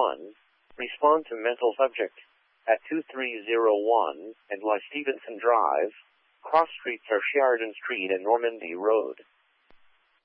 1, respond to mental subject at 2301 and La Stevenson Drive. Cross streets are Sheridan Street and Normandy Road.